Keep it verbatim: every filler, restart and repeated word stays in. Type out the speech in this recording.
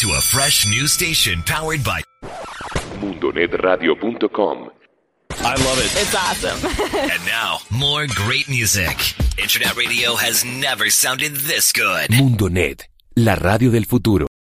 to a fresh new station powered by mundo net radio punto com. I love it. It's awesome. And now, more great music. Internet radio has never sounded this good. Mundo Net, la radio del futuro.